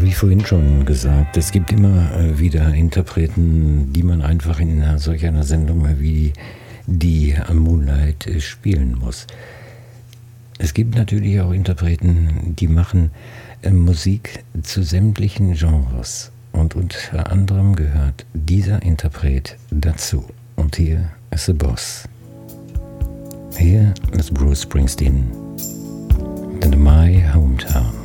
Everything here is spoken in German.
Wie vorhin schon gesagt, es gibt immer wieder Interpreten, die man einfach in solch einer Sendung wie die Moonlight spielen muss. Es gibt natürlich auch Interpreten, die machen Musik zu sämtlichen Genres. Und unter anderem gehört dieser Interpret dazu. Und hier ist The Boss. Hier ist Bruce Springsteen in My Hometown.